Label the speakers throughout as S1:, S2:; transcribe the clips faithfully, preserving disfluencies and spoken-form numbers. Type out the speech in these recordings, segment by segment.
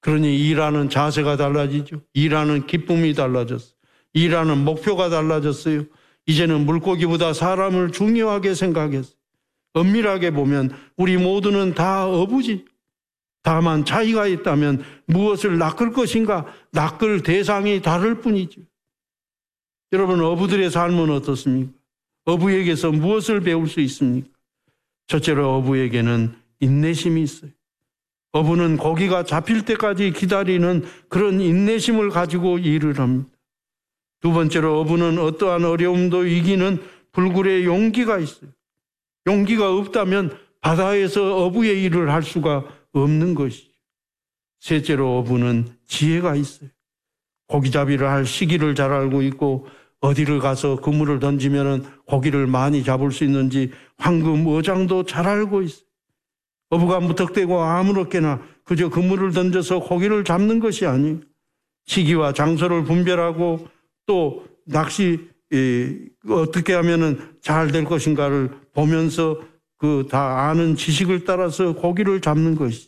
S1: 그러니 일하는 자세가 달라지죠. 일하는 기쁨이 달라졌어요. 일하는 목표가 달라졌어요. 이제는 물고기보다 사람을 중요하게 생각했어요. 엄밀하게 보면 우리 모두는 다 어부지. 다만 차이가 있다면 무엇을 낚을 것인가, 낚을 대상이 다를 뿐이죠. 여러분, 어부들의 삶은 어떻습니까? 어부에게서 무엇을 배울 수 있습니까? 첫째로 어부에게는 인내심이 있어요. 어부는 고기가 잡힐 때까지 기다리는 그런 인내심을 가지고 일을 합니다. 두 번째로 어부는 어떠한 어려움도 이기는 불굴의 용기가 있어요. 용기가 없다면 바다에서 어부의 일을 할 수가 없는 것이죠. 셋째로 어부는 지혜가 있어요. 고기잡이를 할 시기를 잘 알고 있고 어디를 가서 그물을 던지면 고기를 많이 잡을 수 있는지 황금 어장도 잘 알고 있어요. 어부가 무턱대고 아무렇게나 그저 그물을 던져서 고기를 잡는 것이 아니에요. 시기와 장소를 분별하고 또 낚시 어떻게 하면 잘 될 것인가를 보면서 그 다 아는 지식을 따라서 고기를 잡는 것이죠.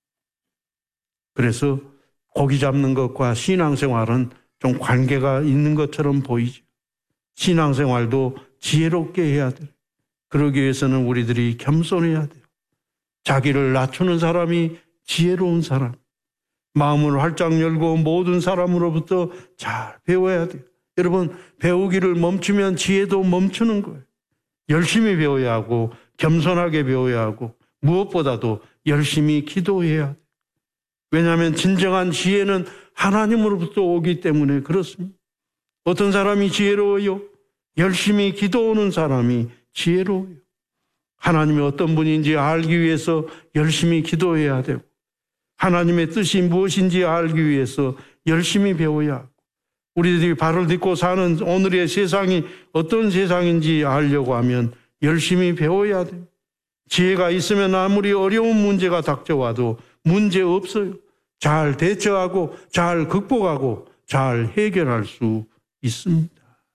S1: 그래서 고기 잡는 것과 신앙생활은 좀 관계가 있는 것처럼 보이죠. 신앙생활도 지혜롭게 해야 돼요. 그러기 위해서는 우리들이 겸손해야 돼요. 자기를 낮추는 사람이 지혜로운 사람. 마음을 활짝 열고 모든 사람으로부터 잘 배워야 돼요. 여러분, 배우기를 멈추면 지혜도 멈추는 거예요. 열심히 배워야 하고 겸손하게 배워야 하고 무엇보다도 열심히 기도해야 돼요. 왜냐하면 진정한 지혜는 하나님으로부터 오기 때문에 그렇습니다. 어떤 사람이 지혜로워요? 열심히 기도하는 사람이 지혜로워요. 하나님이 어떤 분인지 알기 위해서 열심히 기도해야 되고 하나님의 뜻이 무엇인지 알기 위해서 열심히 배워야 하고 우리들이 발을 딛고 사는 오늘의 세상이 어떤 세상인지 알려고 하면 열심히 배워야 돼요. 지혜가 있으면 아무리 어려운 문제가 닥쳐와도 문제 없어요. 잘 대처하고 잘 극복하고 잘 해결할 수 있습니다.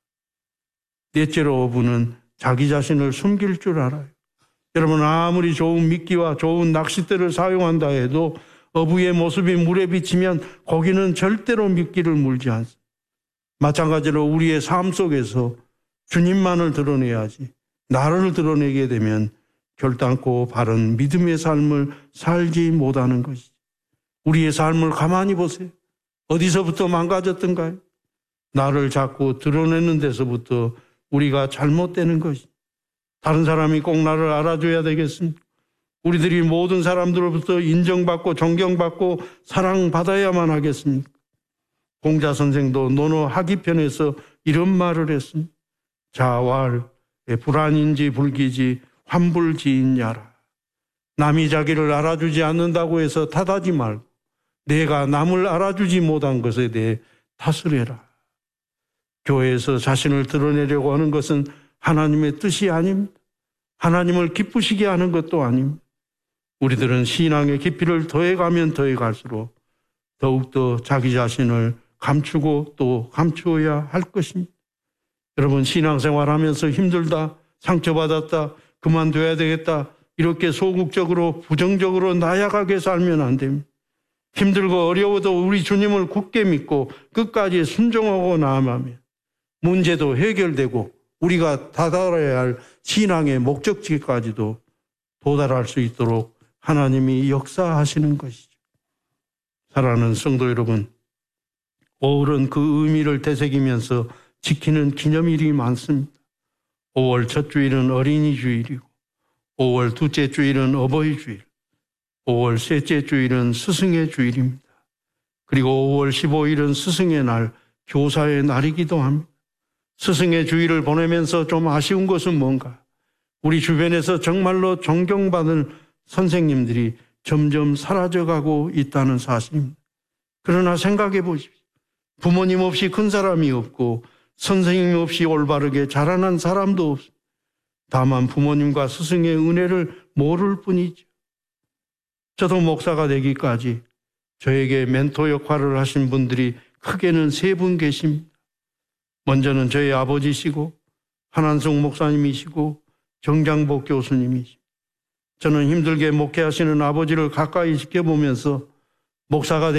S1: 넷째로 어부는 자기 자신을 숨길 줄 알아요. 여러분, 아무리 좋은 미끼와 좋은 낚싯대를 사용한다 해도 어부의 모습이 물에 비치면 고기는 절대로 미끼를 물지 않습니다. 마찬가지로 우리의 삶 속에서 주님만을 드러내야지 나를 드러내게 되면 결단코 바른 믿음의 삶을 살지 못하는 것이죠. 우리의 삶을 가만히 보세요. 어디서부터 망가졌던가요? 나를 자꾸 드러내는 데서부터 우리가 잘못되는 것이죠. 다른 사람이 꼭 나를 알아줘야 되겠습니까? 우리들이 모든 사람들로부터 인정받고 존경받고 사랑받아야만 하겠습니까? 공자 선생도 논어 하기편에서 이런 말을 했습니다. 자왈 불안인지 불기지 환불지인야라. 남이 자기를 알아주지 않는다고 해서 탓하지 말고 내가 남을 알아주지 못한 것에 대해 탓을 해라. 교회에서 자신을 드러내려고 하는 것은 하나님의 뜻이 아닙니다. 하나님을 기쁘시게 하는 것도 아닙니다. 우리들은 신앙의 깊이를 더해가면 더해갈수록 더욱더 자기 자신을 감추고 또 감추어야 할 것입니다. 여러분, 신앙생활하면서 힘들다, 상처받았다, 그만둬야 되겠다 이렇게 소극적으로 부정적으로 나약하게 살면 안 됩니다. 힘들고 어려워도 우리 주님을 굳게 믿고 끝까지 순종하고 나아가면 문제도 해결되고 우리가 다다라야 할 신앙의 목적지까지도 도달할 수 있도록 하나님이 역사하시는 것이죠. 사랑하는 성도 여러분, 오월은 그 의미를 되새기면서 지키는 기념일이 많습니다. 오월 첫 주일은 어린이 주일이고 오월 둘째 주일은 어버이 주일, 오월 셋째 주일은 스승의 주일입니다. 그리고 오월 십오일은 스승의 날, 교사의 날이기도 합니다. 스승의 주일을 보내면서 좀 아쉬운 것은 뭔가? 우리 주변에서 정말로 존경받는 선생님들이 점점 사라져가고 있다는 사실입니다. 그러나 생각해 보십시오. 부모님 없이 큰 사람이 없고 선생님 없이 올바르게 자라난 사람도 없습니다. 다만 부모님과 스승의 은혜를 모를 뿐이죠. 저도 목사가 되기까지 저에게 멘토 역할을 하신 분들이 크게는 세 분 계십니다. 먼저는 저희 아버지시고 한한숙 목사님이시고 정장복 교수님이시고 저는 힘들게 목회하시는 아버지를 가까이 지켜보면서 목사가